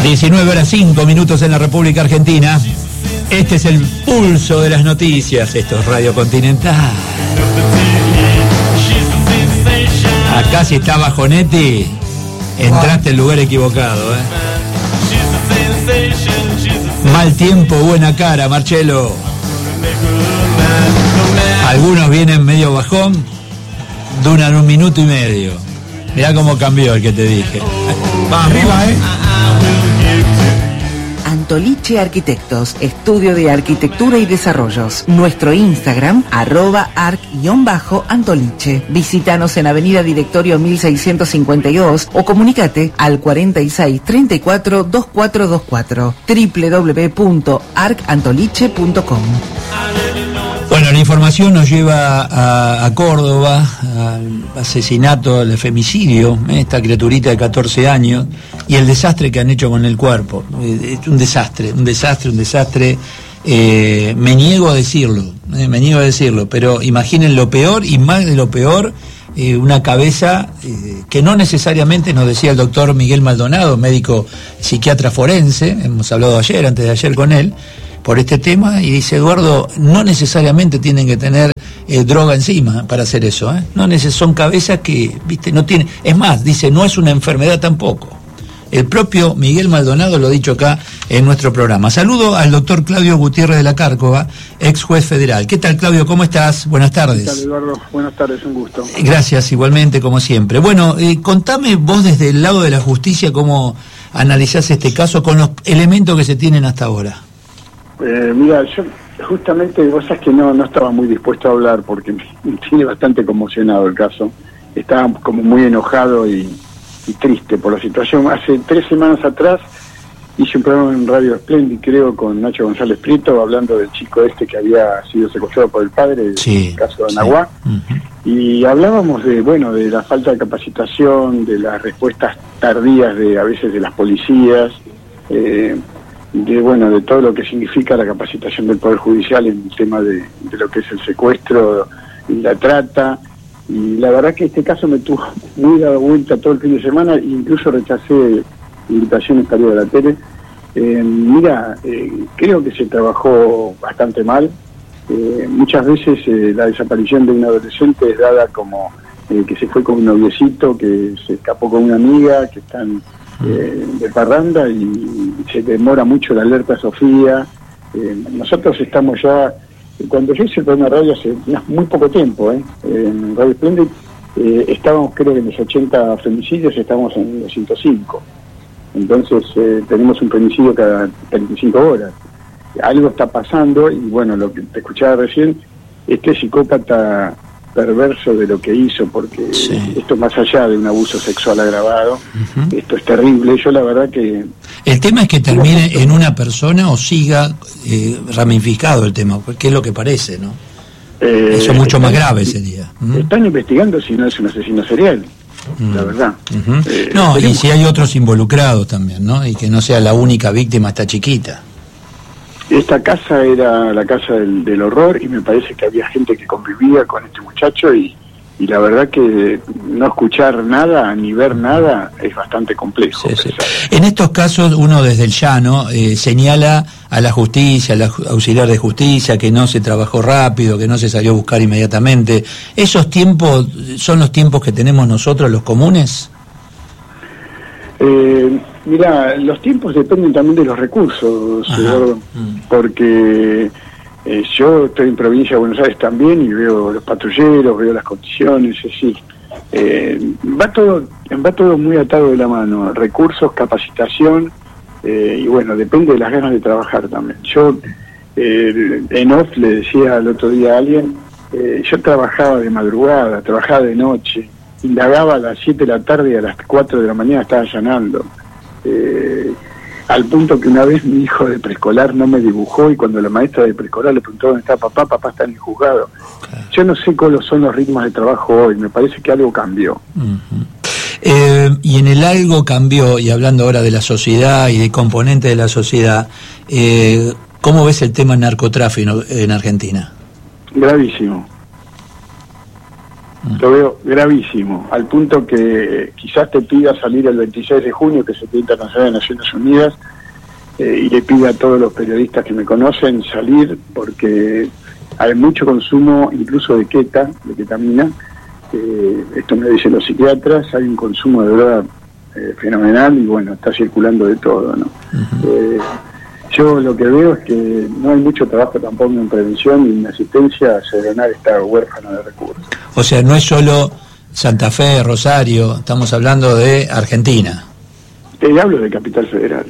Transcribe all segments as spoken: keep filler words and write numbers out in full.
diecinueve horas cinco minutos en la República Argentina. Este es el pulso de las noticias. Esto es Radio Continental. Acá si está Bajonetti, entraste al lugar equivocado, ¿eh? Mal tiempo, buena cara, Marcelo. Algunos vienen medio bajón, duran un minuto y medio. Mirá cómo cambió el que te dije. Va arriba, ¿eh? Antoliche Arquitectos, estudio de arquitectura y desarrollos. Nuestro Instagram, arroba arc-antoliche. Visítanos en Avenida Directorio mil seiscientos cincuenta y dos o comunícate al cuarenta y seis treinta y cuatro veinticuatro veinticuatro. doble u doble u doble u punto arc antoliche punto com. Bueno, la información nos lleva a, a Córdoba, al asesinato, al femicidio, ¿eh? Esta criaturita de catorce años, y el desastre que han hecho con el cuerpo. Eh, es un desastre, un desastre, un desastre. Eh, me niego a decirlo, eh, me niego a decirlo, pero imaginen lo peor y más de lo peor, eh, una cabeza eh, que no necesariamente, nos decía el doctor Miguel Maldonado, médico psiquiatra forense, hemos hablado ayer, antes de ayer con él, por este tema, y dice: Eduardo, no necesariamente tienen que tener eh, droga encima para hacer eso, ¿eh? No neces- son cabezas que, viste, no tienen, es más, dice, no es una enfermedad tampoco. El propio Miguel Maldonado lo ha dicho acá en nuestro programa. Saludo al doctor Claudio Gutiérrez de la Cárcova, ex juez federal. ¿Qué tal, Claudio? ¿Cómo estás? Buenas tardes. ¿Qué tal, Eduardo? Buenas tardes, un gusto. Gracias, igualmente, como siempre. Bueno, eh, contame vos desde el lado de la justicia cómo analizás este caso con los elementos que se tienen hasta ahora. Eh, mira, yo justamente, vos sabés que no, no estaba muy dispuesto a hablar porque me, me tiene bastante conmocionado el caso. Estaba como muy enojado y, y triste por la situación. Hace tres semanas atrás hice un programa en Radio Splendid, creo, con Nacho González Prieto, hablando del chico este que había sido secuestrado por el padre, sí, el caso de Anahuá. Sí. Uh-huh. Y hablábamos de, bueno, de la falta de capacitación, de las respuestas tardías de a veces de las policías, eh, de bueno de todo lo que significa la capacitación del Poder Judicial en el tema de, de lo que es el secuestro y la trata. Y la verdad que este caso me tuvo muy dado vuelta todo el fin de semana, e incluso rechacé invitaciones para ir a la tele. Eh, mira, eh, creo que se trabajó bastante mal. Eh, muchas veces eh, la desaparición de un adolescente es dada como eh, que se fue con un noviecito, que se escapó con una amiga, que están Eh, de parranda, y se demora mucho la alerta Sofía. Eh, nosotros estamos ya, cuando yo hice el programa de radio hace muy poco tiempo, eh, en Radio Splendid, eh, estábamos creo que en los ochenta femicidios, estamos en los ciento cinco. Entonces eh, tenemos un femicidio cada treinta y cinco horas. Algo está pasando, y bueno, lo que te escuchaba recién, este psicópata perverso de lo que hizo, porque sí, esto más allá de un abuso sexual agravado, uh-huh, esto es terrible. Yo la verdad que... El tema es que termine en una persona o siga eh, ramificado el tema, porque es lo que parece, ¿no? Eh, Eso es mucho están, más grave sería. ¿Mm? Están investigando si no es un asesino serial, mm. la verdad. Uh-huh. eh, no, y si hay otros involucrados también, ¿no? Y que no sea la única víctima esta chiquita. Esta casa era la casa del, del horror, y me parece que había gente que convivía con este muchacho, y, y la verdad que no escuchar nada ni ver nada es bastante complejo. Sí, sí. En estos casos uno desde el llano eh, señala a la justicia, a la auxiliar de justicia, que no se trabajó rápido, que no se salió a buscar inmediatamente. ¿Esos tiempos son los tiempos que tenemos nosotros, los comunes? Eh, mira, los tiempos dependen también de los recursos, Eduardo, porque eh, yo estoy en provincia de Buenos Aires también y veo los patrulleros, veo las condiciones, es decir, eh, va todo va todo muy atado de la mano, recursos, capacitación, eh, y bueno, depende de las ganas de trabajar también. Yo eh, en off le decía el otro día a alguien, eh, yo trabajaba de madrugada, trabajaba de noche, indagaba a las siete de la tarde y a las cuatro de la mañana estaba allanando, eh, al punto que una vez mi hijo de preescolar no me dibujó, y cuando la maestra de preescolar le preguntó dónde está papá, papá está en el juzgado. Yo no sé cuáles son los ritmos de trabajo hoy, me parece que algo cambió. Uh-huh. Eh, y en el algo cambió, y hablando ahora de la sociedad y de componentes de la sociedad, eh, ¿cómo ves el tema narcotráfico en Argentina? Gravísimo. Lo veo gravísimo, al punto que quizás te pida salir el veintiséis de junio, que es el Día Internacional de Naciones Unidas, eh, y le pida a todos los periodistas que me conocen salir, porque hay mucho consumo, incluso de queta, de ketamina. Eh, esto me dicen los psiquiatras, hay un consumo de droga eh, fenomenal y bueno, está circulando de todo, ¿no? Uh-huh. eh, yo lo que veo es que no hay mucho trabajo tampoco en prevención y en asistencia. Serenar está huérfano de recursos. O sea, no es solo Santa Fe, Rosario, estamos hablando de Argentina. Te hablo de Capital Federal.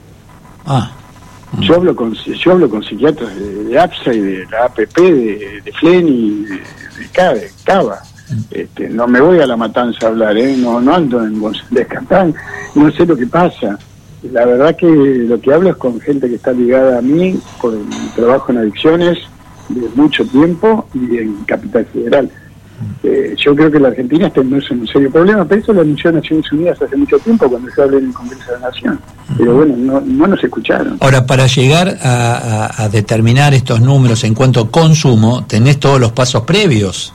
Ah. Mm. Yo hablo con yo hablo con psiquiatras de, de APSA y de la A P P, de, de FLEN y de, de CABA. Cava. Este, no me voy a La Matanza a hablar, ¿eh? no, no ando en González Catán, no sé lo que pasa. La verdad que lo que hablo es con gente que está ligada a mí, con trabajo en adicciones de mucho tiempo y en Capital Federal. Eh, yo creo que la Argentina está inmersa en un serio problema, pero eso lo anunció Naciones Unidas hace mucho tiempo cuando se habló en el Congreso de la Nación. Pero bueno, no, no nos escucharon. Ahora, para llegar a, a, a determinar estos números en cuanto a consumo, tenés todos los pasos previos.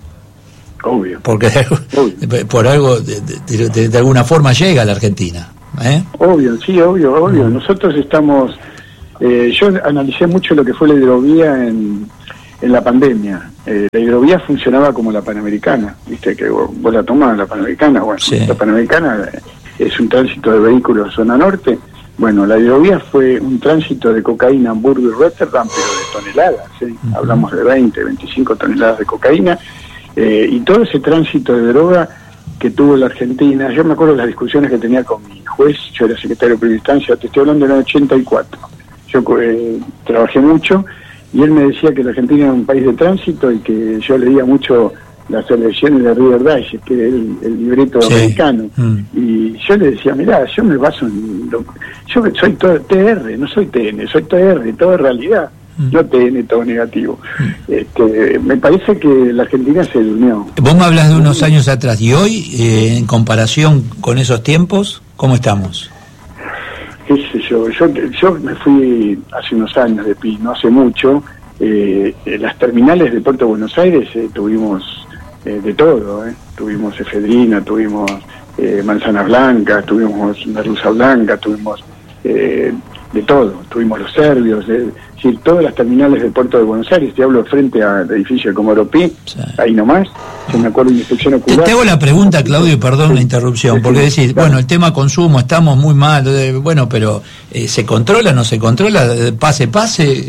Obvio. Porque obvio. por algo, de, de, de, de alguna forma llega a la Argentina. ¿Eh? Obvio, sí, obvio, obvio. Nosotros estamos, eh, yo analicé mucho lo que fue la hidrovía en, en la pandemia. Eh, la hidrovía funcionaba como la Panamericana, viste que vos, vos la tomás, la Panamericana, bueno, sí. La Panamericana es un tránsito de vehículos zona norte. Bueno, la hidrovía fue un tránsito de cocaína en Hamburgo y Rotterdam, pero de toneladas, ¿sí? Uh-huh. Hablamos de veinte, veinticinco toneladas de cocaína, eh, y todo ese tránsito de droga que tuvo la Argentina. Yo me acuerdo de las discusiones que tenía con mi juez, yo era secretario de primera instancia, te estoy hablando del ochenta y cuatro. Yo eh, trabajé mucho y él me decía que la Argentina era un país de tránsito y que yo leía mucho las elecciones de River Digest, que era el, el libreto sí. americano. Mm. Y yo le decía, mirá, yo me baso en... Lo, yo soy todo T R, no soy T N, soy T R, todo es realidad. No T N, todo negativo. Este, me parece que la Argentina se durmió. Vos me hablas de unos años atrás y hoy, eh, en comparación con esos tiempos, ¿cómo estamos? ¿Qué sé yo? Yo, yo me fui hace unos años de Pi, no hace mucho. Eh, en las terminales de Puerto Buenos Aires eh, tuvimos eh, de todo. Eh. Tuvimos efedrina, tuvimos eh, manzanas blancas, tuvimos merluza blanca, tuvimos... Eh, de todo, tuvimos los serbios, es decir, todas las terminales del puerto de Buenos Aires, te hablo frente al edificio de Comodoro Pi, sí. Ahí nomás, yo me acuerdo de inspección ocular. Te, te hago la pregunta, Claudio, perdón sí. la interrupción, sí, porque sí, decís, claro. Bueno, el tema consumo, estamos muy mal, eh, bueno, pero eh, ¿se controla, no se controla? Pase, pase.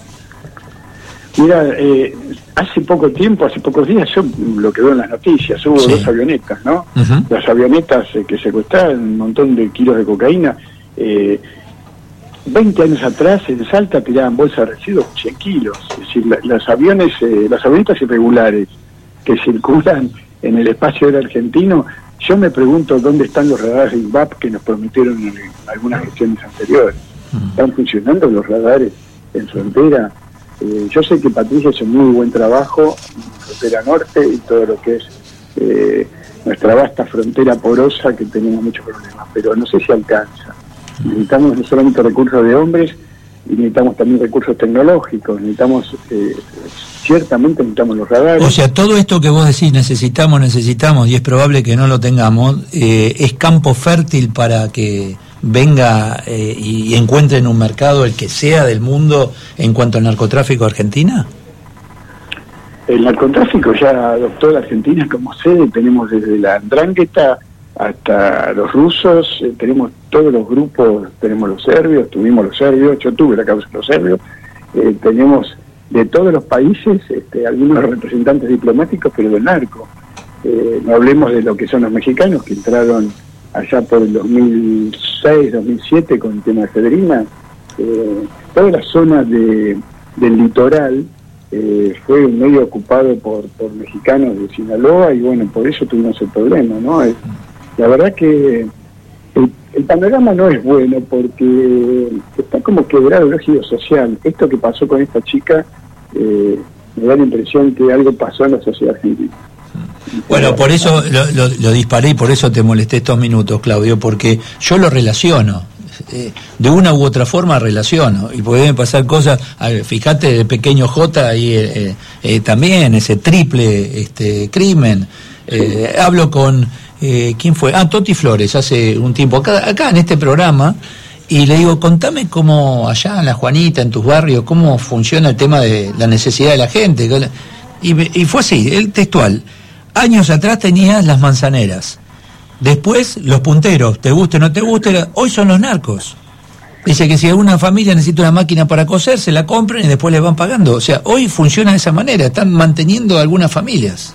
Mira, eh, hace poco tiempo, hace pocos días, yo lo que veo en las noticias, hubo sí. dos avionetas, ¿no? Uh-huh. Las avionetas eh, que secuestraron un montón de kilos de cocaína, eh, veinte años atrás en Salta tiraban bolsas de residuos cien kilos, es decir, la, los aviones, eh, las avionetas irregulares que circulan en el espacio aéreo argentino, yo me pregunto dónde están los radares de I N V A P que nos prometieron en, en algunas gestiones anteriores. ¿Están funcionando los radares en frontera? Eh, yo sé que Patricia hace un muy buen trabajo en frontera norte y todo lo que es eh, nuestra vasta frontera porosa, que tenemos muchos problemas, pero no sé si alcanza. Necesitamos no solamente recursos de hombres, y necesitamos también recursos tecnológicos, necesitamos, eh, ciertamente necesitamos los radares. O sea, todo esto que vos decís, necesitamos, necesitamos, y es probable que no lo tengamos, eh, es campo fértil para que venga eh, y encuentre en un mercado el que sea del mundo en cuanto al narcotráfico Argentina. El narcotráfico ya adoptó la Argentina como sede, tenemos desde la Andrangheta hasta los rusos, eh, tenemos todos los grupos, tenemos los serbios, tuvimos los serbios, yo tuve la causa de los serbios, eh, tenemos de todos los países, este, algunos representantes diplomáticos, pero del narco. Eh, no hablemos de lo que son los mexicanos, que entraron allá por el dos mil seis, dos mil siete con el tema de Fedrina. Eh, toda la zona de, del litoral eh, fue medio ocupado por, por mexicanos de Sinaloa, y bueno, por eso tuvimos el problema, ¿no? Es, la verdad que el, el panorama no es bueno, porque está como quebrado el ejido social. Esto que pasó con esta chica, eh, me da la impresión que algo pasó en la sociedad argentina. Bueno, por eso lo, lo, lo disparé y por eso te molesté estos minutos, Claudio, porque yo lo relaciono. eh, de una u otra forma relaciono, y pueden pasar cosas, a ver, fíjate, de pequeño J ahí eh, eh, también, ese triple este crimen. Eh, hablo con, eh, ¿quién fue? Ah, Toti Flores, hace un tiempo, acá, acá en este programa, y le digo, contame cómo allá en La Juanita, en tus barrios, cómo funciona el tema de la necesidad de la gente. Y, y fue así, el textual. Años atrás tenías las manzaneras. Después, los punteros, te guste o no te guste, hoy son los narcos. Dice que si alguna familia necesita una máquina para coser, se la compran y después les van pagando. O sea, hoy funciona de esa manera, están manteniendo algunas familias.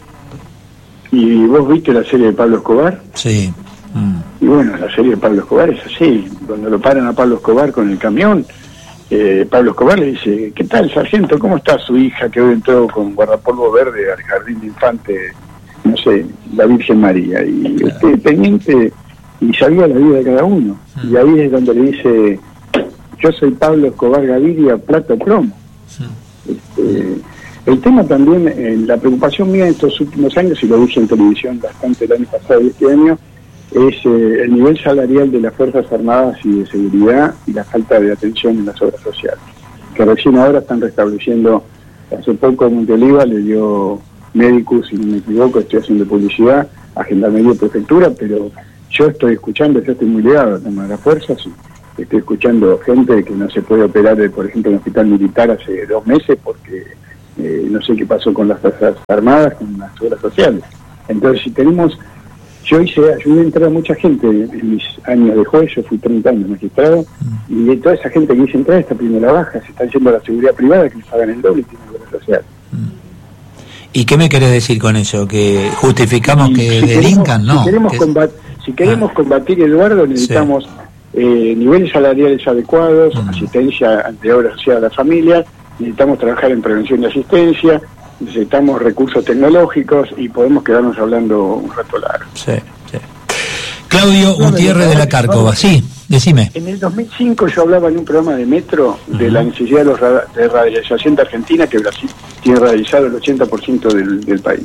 ¿Y vos viste la serie de Pablo Escobar? Sí. Mm. Y bueno, la serie de Pablo Escobar es así. Cuando lo paran a Pablo Escobar con el camión, eh, Pablo Escobar le dice, ¿qué tal, sargento? ¿Cómo está su hija que hoy entró con guardapolvo verde al jardín de infante, no sé, la Virgen María? Y este teniente, y sabía la vida de cada uno. Mm. Y ahí es donde le dice, yo soy Pablo Escobar Gaviria, plata plomo. Mm. Este, el tema también, eh, la preocupación mía en estos últimos años, y lo dije en televisión bastante el año pasado y este año, es eh, el nivel salarial de las Fuerzas Armadas y de Seguridad y la falta de atención en las obras sociales, que recién ahora están restableciendo. Hace poco Monteoliva le dio médicos, si no me equivoco, estoy haciendo publicidad, a Gendarmería y Prefectura, pero yo estoy escuchando, yo estoy muy ligado al tema de las fuerzas, y estoy escuchando gente que no se puede operar, de, por ejemplo, en el hospital militar hace dos meses porque eh, no sé qué pasó con las Fuerzas Armadas, con las obras sociales. Entonces, si tenemos... Yo hice, ayudé a entrar a mucha gente en mis años de juez, yo fui treinta años magistrado, mm. y toda esa gente que hice entrar esta primera baja, se están yendo a la seguridad privada, que les pagan el doble y tienen obra social. Mm. ¿Y qué me querés decir con eso? ¿Que justificamos y que si delincan? Queremos, no. Si queremos, que... combat, si queremos ah. combatir, Eduardo, necesitamos sí. eh, niveles salariales adecuados, mm. asistencia ante obra social a las familias, necesitamos trabajar en prevención y asistencia, necesitamos recursos tecnológicos y podemos quedarnos hablando un rato largo. Sí, sí. Claudio no, Gutiérrez de la Cárcova, sí, decime. En el dos mil cinco yo hablaba en un programa de Metro de uh-huh. la necesidad de, los ra- de radialización de Argentina, que Brasil tiene radializado el ochenta por ciento del, del país.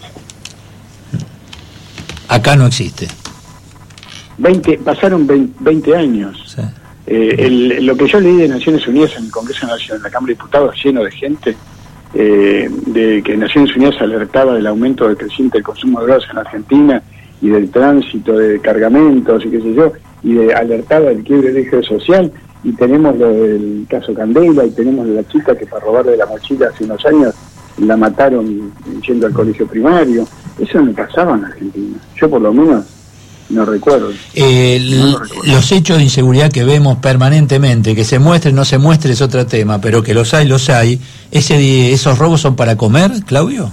Acá no existe. veinte, pasaron veinte años. Sí. Eh, el, lo que yo leí de Naciones Unidas en el Congreso Nacional, en la Cámara de Diputados, lleno de gente, Eh, de que Naciones Unidas alertaba del aumento del creciente del consumo de drogas en Argentina y del tránsito de cargamentos y qué sé yo, y de, alertaba del quiebre del eje social, y tenemos lo del caso Candela, y tenemos la chica que para robar de la mochila hace unos años la mataron yendo al colegio primario. Eso no pasaba en Argentina, yo por lo menos no recuerdo. Eh, no lo recuerdo. Los hechos de inseguridad que vemos permanentemente, que se muestre no se muestre es otro tema, pero que los hay, los hay. Ese, ¿Esos robos son para comer, Claudio?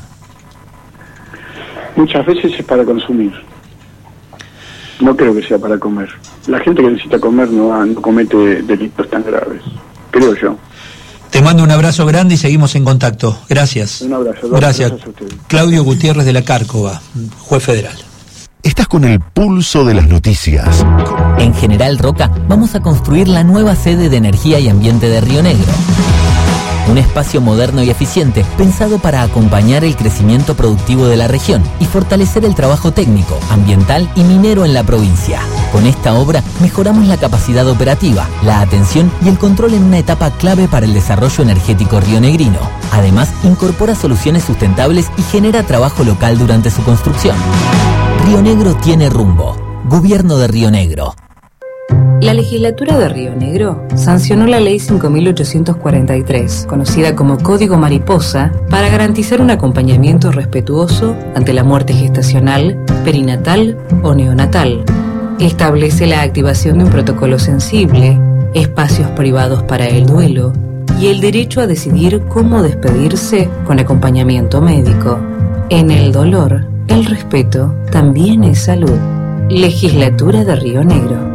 Muchas veces es para consumir. No creo que sea para comer. La gente que necesita comer no, no comete delitos tan graves, creo yo. Te mando un abrazo grande y seguimos en contacto. Gracias. Un abrazo. Gracias. Gracias a ustedes. Claudio Gutiérrez de la Cárcova, juez federal. Estás con el pulso de las noticias. En General Roca vamos a construir la nueva sede de energía y ambiente de Río Negro. Un espacio moderno y eficiente pensado para acompañar el crecimiento productivo de la región y fortalecer el trabajo técnico, ambiental y minero en la provincia. Con esta obra mejoramos la capacidad operativa, la atención y el control en una etapa clave para el desarrollo energético rionegrino. Además, incorpora soluciones sustentables y genera trabajo local durante su construcción. Río Negro tiene rumbo. Gobierno de Río Negro. La legislatura de Río Negro sancionó la ley cinco mil ochocientos cuarenta y tres, conocida como Código Mariposa, para garantizar un acompañamiento respetuoso ante la muerte gestacional, perinatal o neonatal. Establece la activación de un protocolo sensible, espacios privados para el duelo y el derecho a decidir cómo despedirse con acompañamiento médico. En el dolor, el respeto también es salud. Legislatura de Río Negro.